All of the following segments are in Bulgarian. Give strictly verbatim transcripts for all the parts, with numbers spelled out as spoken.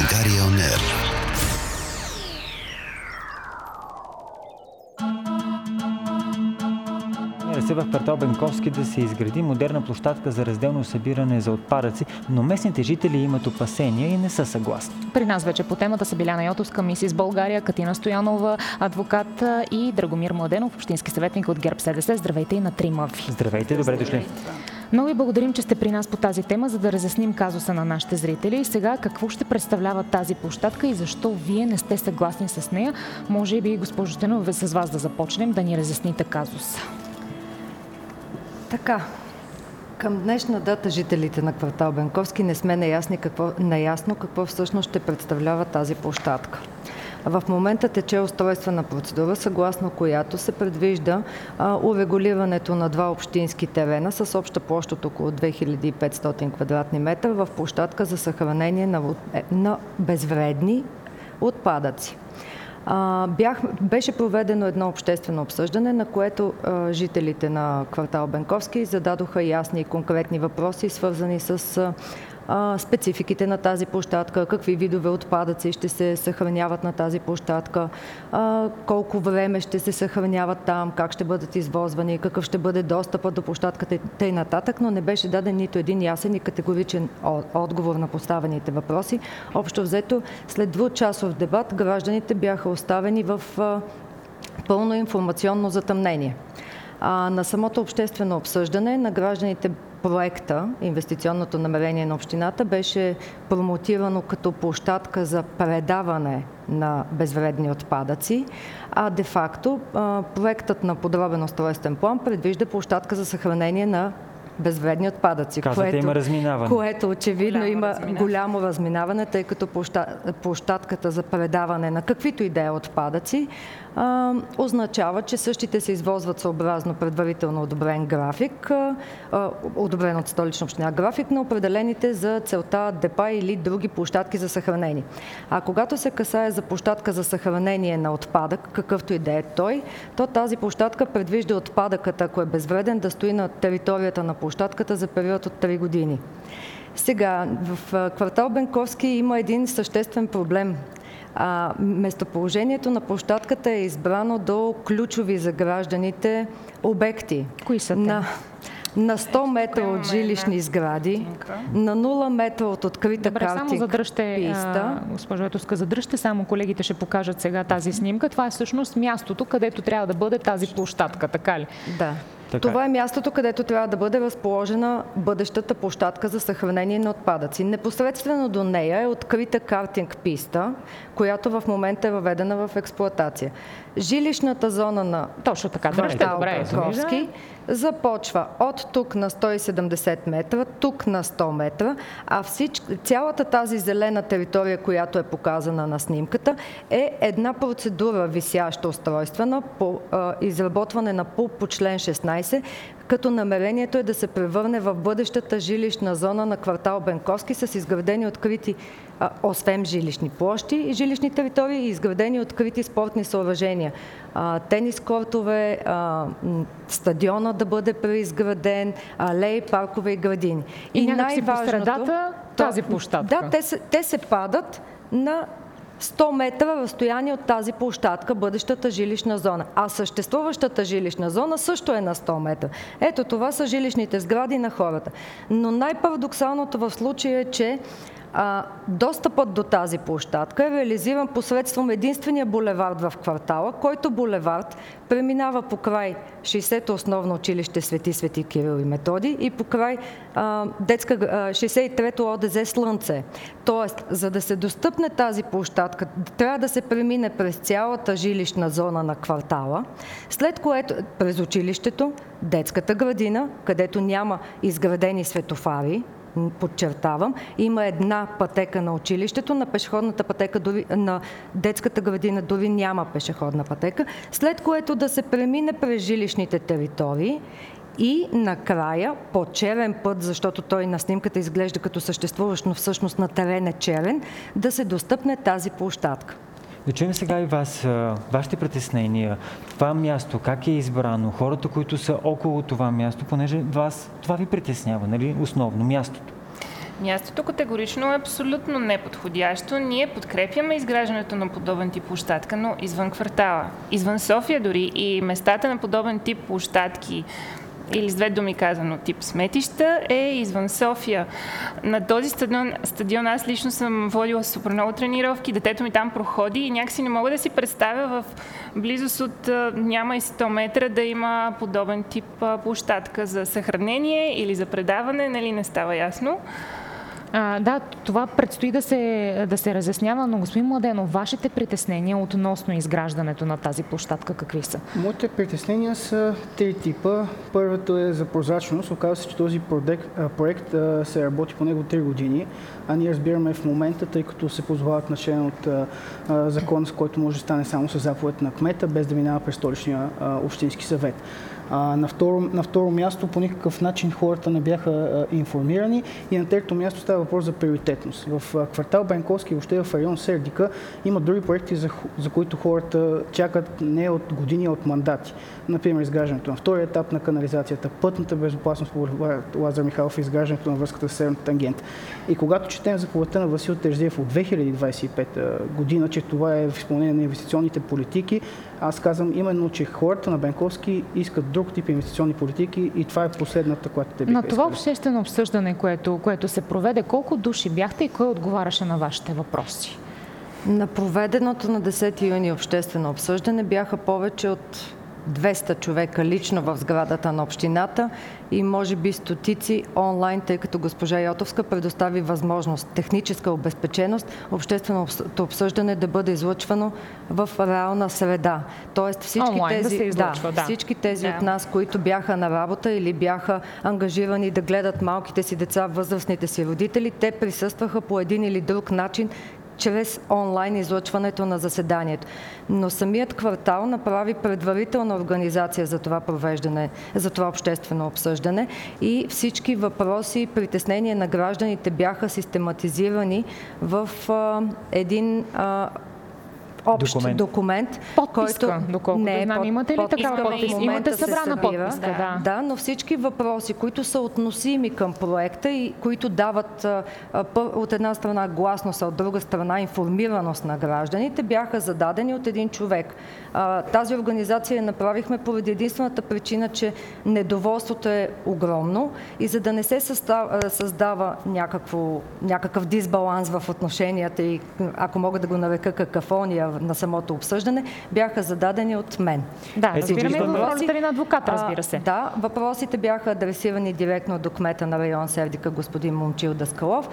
България он ер. В квартал Бенковски да се изгради модерна площадка за разделно събиране за отпадъци, но местните жители имат опасения и не са съгласни. При нас вече по темата са Биляна Йотовска, Мисис България, Катина Стоянова, адвокат, и Драгомир Младенов, общински съветник от ГЕРБ СДС. Здравейте и на трима ви. Здравейте, добре дошли. Много ви благодарим, че сте при нас по тази тема, за да разясним казуса на нашите зрители. И сега какво ще представлява тази площадка и защо вие не сте съгласни с нея? Може би, госпожо Стоянова, с вас да започнем да ни разясните казуса. Така, към днешна дата жителите на квартал Бенковски не сме наясни какво, наясно какво всъщност ще представлява тази площадка. В момента тече устройствена процедура, съгласно която се предвижда а, урегулирането на два общински терена с обща площ от около две хиляди и петстотин квадратни метра в площадка за съхранение на, на безвредни отпадъци. Бях, беше проведено едно обществено обсъждане, на което а, жителите на квартал Бенковски зададоха ясни и конкретни въпроси, свързани с а, спецификите на тази площадка, какви видове отпадъци ще се съхраняват на тази площадка, а, колко време ще се съхраняват там, как ще бъдат извозвани, какъв ще бъде достъпът до площадката и т.н., но не беше даден нито един ясен и категоричен отговор на поставените въпроси. Общо взето, след двучасов дебат, гражданите бяха оставени в а, пълно информационно затъмнение. А, на самото обществено обсъждане на гражданите проекта, инвестиционното намерение на общината, беше промотирано като площадка за предаване на безвредни отпадъци, а де-факто проектът на подробен устройствен план предвижда площадка за съхранение на безвредни отпадъци. Казвате, което, има разминаване. Което очевидно голямо има разминаване. голямо разминаване, тъй като площадката за предаване на каквито и да е отпадъци а, означава, че същите се извозват съобразно предварително одобрен график, а, одобрен от Столична община график на определените за целта депа или други площадки за съхранение. А когато се касае за площадка за съхранение на отпадък, какъвто и да е той, то тази площадка предвижда отпадъкът, ако е безвреден, да стои на територията на площадката за период от три години. Сега, в квартал Бенковски има един съществен проблем. А, местоположението на площадката е избрано до ключови за гражданите обекти. Кои са те? На, на сто метра от жилищни сгради, на нула метра от открита Добре, картинг само задръжте, писта. а, госпожо Йотовска, задръжте, само колегите ще покажат сега тази снимка. Това е всъщност мястото, където трябва да бъде тази площадка, така ли? Да. Така. Това е мястото, където трябва да бъде разположена бъдещата площадка за съхранение на отпадъци. Непосредствено до нея е открита картинг писта, която в момента е въведена в експлоатация. Жилищната зона на Точно така, квартал добре, Бенковски започва от тук на сто и седемдесет метра, тук на сто метра, а всич... цялата тази зелена територия, която е показана на снимката, е една процедура висяща устройствена по а, изработване на ПУП по член шестнайсет, като намерението е да се превърне в бъдещата жилищна зона на квартал Бенковски с изградени открити, а, освен жилищни площи и жилищни територии, изградени открити спортни съоръжения. А, тенис кортове, а, стадиона да бъде преизграден, алеи, паркове и градини. И, и някак по средата тази площадка. Да, те се, те се падат на сто метра разстояние от тази площадка, бъдещата жилищна зона. А съществуващата жилищна зона също е на сто метра. Ето това са жилищните сгради на хората. Но най-парадоксалното в случая е, че а, достъпът до тази площадка е реализиран посредством единствения булевард в квартала, който булевард преминава покрай шейсето основно училище Свети Свети Кирил и Методий и покрай а, детска, шейсет и трето О Д З Слънце. Тоест, за да се достъпне тази площадка, трябва да се премине през цялата жилищна зона на квартала, след което през училището, детската градина, където няма изградени светофари, подчертавам, има една пътека на училището, на пешеходната пътека, дори, на детската градина дори няма пешеходна пътека, след което да се премине през жилищните територии и накрая по черен път, защото той на снимката изглежда като съществуващ, но всъщност на терен е черен, да се достъпне тази площадка. Да чуем сега и вас, вашите притеснения. Това място, как е избрано, хората, които са около това място, понеже вас, това ви притеснява, нали, основно мястото. Мястото категорично е абсолютно неподходящо. Ние подкрепяме изграждането на подобен тип площадка, но извън квартала, извън София дори, и местата на подобен тип площадки, или с две думи казано тип сметища, е извън София. На този стадион, стадион аз лично съм водила супер много тренировки, детето ми там проходи и някакси не мога да си представя в близост от няма и сто метра да има подобен тип площадка за съхранение или за предаване, нали, не става ясно. А, да, това предстои да се, да се разяснява, но господин Младенов, вашите притеснения относно изграждането на тази площадка какви са? Моите притеснения са три типа. Първото е за прозрачност. Оказва се, че този проект, проект се работи по него три години, а ние разбираме в момента, тъй като се позовават на член от закона, с който може да стане само с заповед на кмета, без да минава през столичния а, общински съвет. А, на, второ, на второ място по никакъв начин хората не бяха а, информирани и на трето място става въпрос за приоритетност. В а, квартал Бенковски и въобще в район Сердика има други проекти, за, за които хората чакат не от години, а от мандати. Например, изграждането на втория етап на канализацията, пътната безопасност по булевард Лазар Михайлов и изграждането на връзката с Северната тангента. И когато четем заповедта на Васил Терзиев от две хиляди двадесет и пета година, че това е в изпълнение на инвестиционните политики, аз казвам именно, че хората на Бенковски искат друг тип инвестиционни политики и това е последната, която те биха На това искали. обществено обсъждане, което, което се проведе, колко души бяхте и кой отговаряше на вашите въпроси? На проведеното на десети юни обществено обсъждане бяха повече от двеста човека лично в сградата на общината и може би стотици онлайн, тъй като госпожа Йотовска предостави възможност, техническа обезпеченост, общественото обсъждане да бъде излъчвано в реална среда. Тоест всички онлайн, тези, да излъчва, да, да. всички тези да. от нас, които бяха на работа или бяха ангажирани да гледат малките си деца, възрастните си родители, те присъстваха по един или друг начин чрез онлайн излъчването на заседанието. Но самият квартал направи предварителна организация за това провеждане, за това обществено обсъждане и всички въпроси и притеснения на гражданите бяха систематизирани в а, един а, общ документ, документ подписка, който доколкото не е знам. под, Имате ли подписка, такава подписка? Имате събрана подписка, да. да. Но всички въпроси, които са относими към проекта и които дават а, от една страна гласност, а от друга страна информираност на гражданите, бяха зададени от един човек. А, тази организация направихме поради единствената причина, че недоволството е огромно и за да не се създава, създава някакво, някакъв дисбаланс в отношенията и, ако мога да го нарека, какафония на самото обсъждане, бяха зададени от мен. Да, разбираме в ролята ви на адвокат, разбира се. А, да, въпросите бяха адресирани директно до кмета на район Сердика, господин Момчил Даскалов,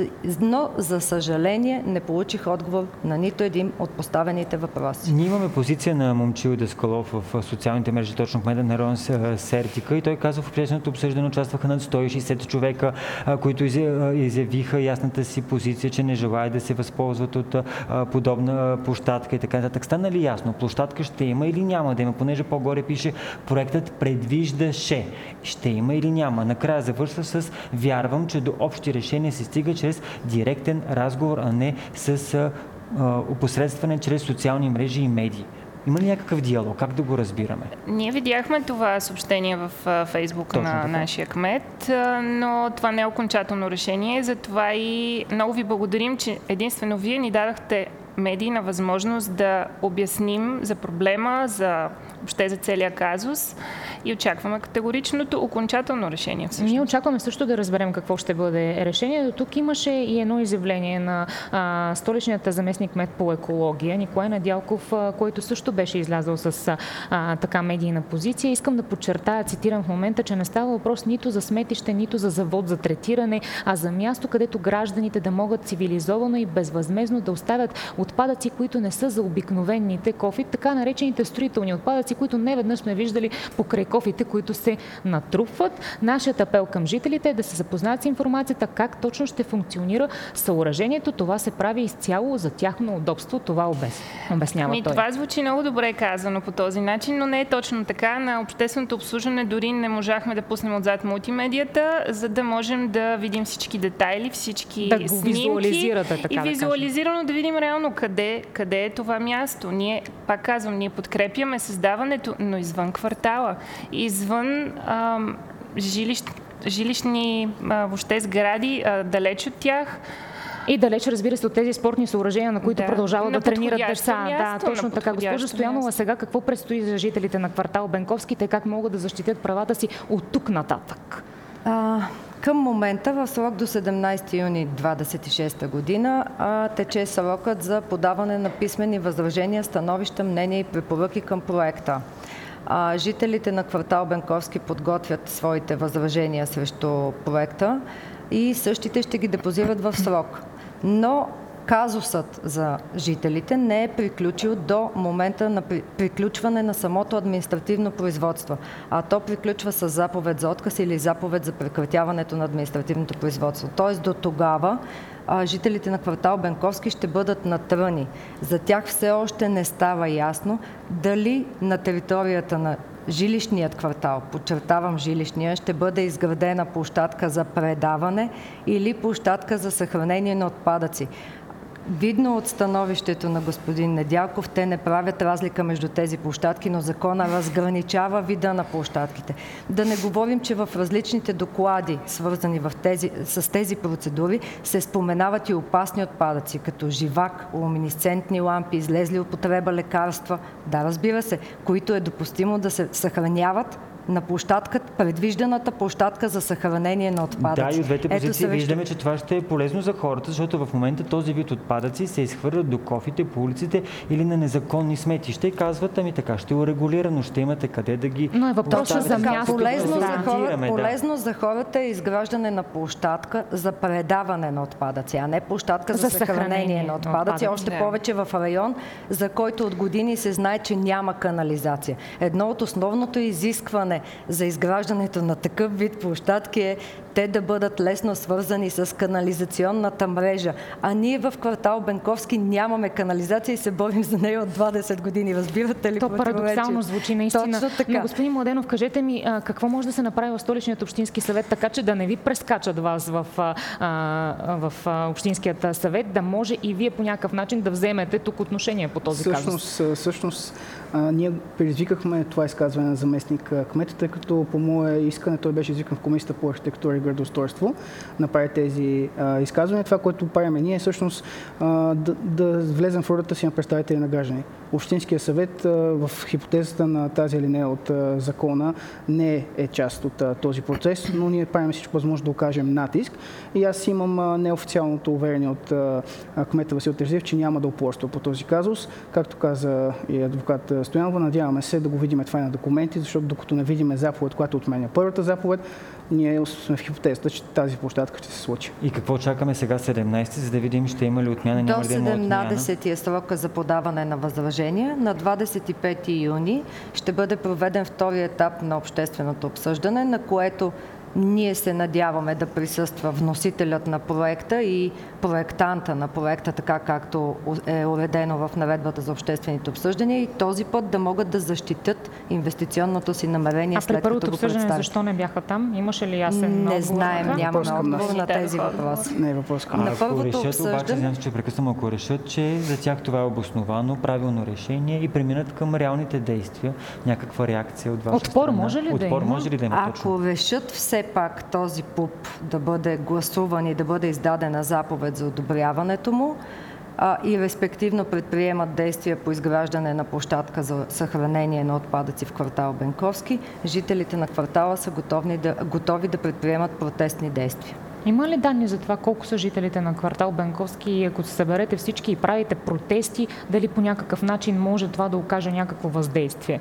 но за съжаление не получих отговор на нито един от поставените въпроси. Ние имаме позиция на Момчил Даскалов в социалните мрежи, точно кмета на район Сердика, и той казва, в общественото обсъждане участваха над сто и шейсет човека, които изявиха ясната си позиция, че не желаят да се възползват от подобна площадка и така нататък. Стана ли ясно? Площадка ще има или няма да има? Понеже по-горе пише, проектът предвиждаше. Ще има или няма? Накрая завършва с вярвам, че до общи решения се стига чрез директен разговор, а не с а, а, опосредстване чрез социални мрежи и медии. Има ли някакъв диалог? Как да го разбираме? Ние видяхме това съобщение в Фейсбука на така. Нашия кмет, но това не е окончателно решение. Затова и много ви благодарим, че единствено вие ни дадахте медийна възможност да обясним за проблема, за въобще за целия казус и очакваме категоричното окончателно решение. Всъщност. Ние очакваме също да разберем какво ще бъде решението. Тук имаше и едно изявление на а, столичният заместник кмет по екология Николай Недялков, а, който също беше излязъл с а, така медийна позиция. Искам да подчертая, цитирам в момента, че не става въпрос нито за сметище, нито за завод за третиране, а за място, където гражданите да могат цивилизовано и безвъзмездно да оставят отпадъци, които не са за обикновените кофи, така наречените строителни отпадъци, които не веднъж сме виждали покрай кофите, които се натрупват. Нашият апел към жителите е да се запознаят с информацията как точно ще функционира съоръжението. Това се прави изцяло за тяхно удобство. Това обяснява Ми, той. Това звучи много добре казано по този начин, но не е точно така. На общественото обслужване дори не можахме да пуснем отзад мултимедията, за да можем да видим всички детайли, всички да го снимки визуализирате, така и да визуализирано да, да видим реално къде, къде е това място. Ние, пак казвам, ние подкрепяме създаването, но извън квартала, извън ам, жилищ, жилищни а, въобще сгради, а, далеч от тях. И далеч, разбира се, от тези спортни съоръжения, на които да, продължават да тренират деца. Място, да, точно така. Госпожо Стоянова, сега какво предстои за жителите на квартал Бенковски, те как могат да защитят правата си от тук нататък? А, към момента, в срок до седемнайсети юни двадесет и шеста година, а, тече срокът за подаване на писмени възражения, становища, мнения и препоръки към проекта. А, жителите на квартал Бенковски подготвят своите възражения срещу проекта и същите ще ги депозират в срок. Но казусът за жителите не е приключил до момента на приключване на самото административно производство, а то приключва с заповед за отказ или заповед за прекратяването на административното производство. Тоест до тогава а, жителите на квартал Бенковски ще бъдат на тръни. За тях все още не става ясно дали на територията на жилищният квартал, подчертавам жилищния, ще бъде изградена площадка за предаване или площадка за съхранение на отпадъци. Видно от становището на господин Недялков, те не правят разлика между тези площадки, но закона разграничава вида на площадките. Да не говорим, че в различните доклади, свързани в тези, с тези процедури, се споменават и опасни отпадъци, като живак, луминесцентни лампи, излезли от употреба лекарства, да, разбира се, които е допустимо да се съхраняват на площадката, предвижданата площадка за съхранение на отпадъци. Да, и от двете позиции съвещу... виждаме, че това ще е полезно за хората, защото в момента този вид отпадъци се изхвърлят до кофите, по улиците или на незаконни сметища и казват, ами така ще урегулира, но ще имате къде да ги... Но е въпросът за място. Полезно, да. за, хора, да. полезно за хората е изграждане на площадка за предаване на отпадъци, а не площадка за, за съхранение, съхранение на отпадъци. отпадъци. Още да. повече в район, за който от години се знае, че няма канализация. Едно от основното изискване за изграждането на такъв вид площадки е те да бъдат лесно свързани с канализационната мрежа. А ние в квартал Бенковски нямаме канализация и се борим за нея от двадесет години. Разбирате ли? То парадоксално звучи наистина. Но господин Младенов, кажете ми, какво може да се направи в Столичният общински съвет, така че да не ви прескачат вас в, в, в общинският съвет, да може и вие по някакъв начин да вземете тук отношение по този всъщност, казус? Всъщност, а, ние предизвикахме това изказване на заместник кмета, тъй като по мое искане той беше извикан в Комисията по архитектура и градоустройство, направи тези а, изказвания. Това, което правим ние, всъщност а, да, да влезем в ролята си на представители на граждани. Общинския съвет а, в хипотезата на тази алинея от а, закона не е част от а, този процес, но ние правим всичко възможно да окажем натиск. И аз имам а, неофициалното уверение от а, кмета Васил Терзиев, че няма да упорства по този казус. Както каза и адвокат Стоянова, надяваме се да го видим това на документи, защото докато не видим заповед, която отменя първата заповед, ние сме в хипотезата, че тази площадка ще се случи. И какво чакаме сега седемнайсети, за да видим ще има ли отмяна, няма ли да има отмяна? До седемнайсети е срока за подаване на възражения. На двадесет и пети юни ще бъде проведен втори етап на общественото обсъждане, на което ние се надяваме да присъства вносителят на проекта и проектанта на проекта, така както е уредено в наредбата за обществените обсъждания, и този път да могат да защитят инвестиционното си намерение, след като го представят. А при първото обсъждане защо не бяха там? Имаше ли ясен отговор? Не знаем, нямаме отговор на тези въпроси. Не е въпрос към нас. нас. Ако решат, обаче, знам, че прекъсвам, ако решат, че за тях това е обосновано, правилно решение и преминат към реалните действия, някаква реакция от ваша Отпор страна. може ли Отпор да има? може ли да има? Ако точно решат все пак този ПУП да бъде гласуван и да бъде издадена заповед за одобряването му, а, и респективно предприемат действия по изграждане на площадка за съхранение на отпадъци в квартал Бенковски, жителите на квартала са готови да, готови да предприемат протестни действия. Има ли данни за това колко са жителите на квартал Бенковски и ако се съберете всички и правите протести, дали по някакъв начин може това да окаже някакво въздействие?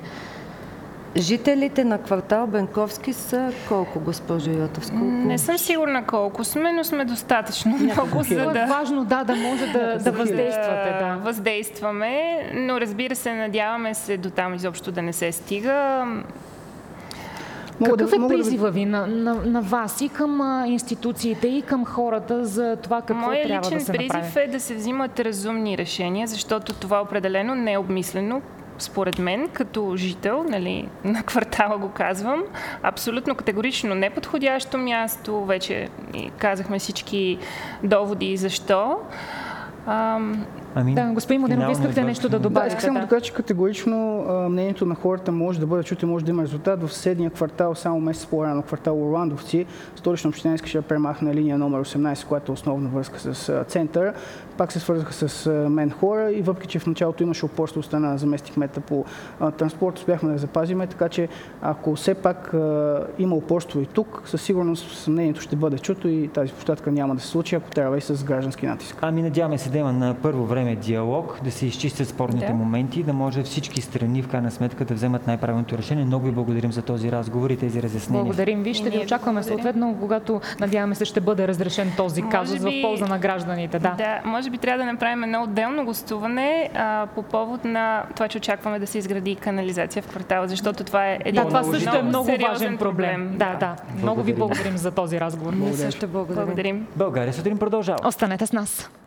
Жителите на квартал Бенковски са колко, госпожо Йотовска? Не съм сигурна колко сме, но сме достатъчно много, за да... Е важно, да, да може да, да въздействате. Да. Въздействаме, но разбира се, надяваме се до там изобщо да не се стига. Какъв е призива ви на, на, на вас и към а, институциите, и към хората за това какво Моя трябва да се направи? Моя личен призив е да се взимат разумни решения, защото това определено не е обмислено. Според мен, като жител, нали, на квартала го казвам, абсолютно категорично неподходящо място. Вече казахме всички доводи и защо. Ам, Ами, Да, господин Младенов, финално искахте идва- нещо да Да, добавите. искам само да кажа, че категорично а, мнението на хората може да бъде чуто и може да има резултат. В съседния квартал, само месец по-рано, квартал Орландовци, Столична община искаше да премахне линия номер осемнайсет, която е основна връзка с а, центъра. Пак се свързаха с а, мен хора и въпреки, че в началото имаше упорство от страна на заместник-кмета по а, транспорт, успяхме да я запазиме, така че ако все пак а, има упорство и тук, със сигурност съмнението ще бъде чуто и тази площадка няма да се случи, ако трябва и с граждански натиск. Ами надяваме се да има на първо време диалог, да се изчистят спорните Да. моменти, да може всички страни в крайна сметка да вземат най-правилното решение. Много ви благодарим за този разговор и тези разяснения. Благодарим ви. Ще И ви ние очакваме благодарим. съответно, когато надяваме се ще бъде разрешен този Може казус би- в полза на гражданите. Да. Да, може би трябва да направим едно отделно гостуване а, по повод на това, че очакваме да се изгради канализация в квартала, защото това е един Да, това също е много сериозен важен проблем. Да, да. Много ви Благодарим. благодарим за този разговор. Ние също благодарим. Благодарим. България сутрин продължава. Останете с нас.